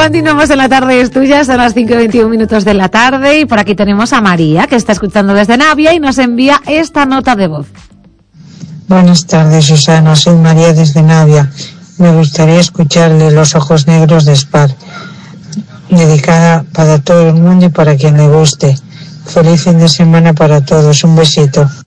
Continuamos en La Tarde es Tuya, son las 5:21 de la tarde y por aquí tenemos a María, que está escuchando desde Navia y nos envía esta nota de voz. Buenas tardes, Susana, soy María desde Navia. Me gustaría escucharle Los ojos negros de Spar, dedicada para todo el mundo y para quien le guste. Feliz fin de semana para todos, un besito.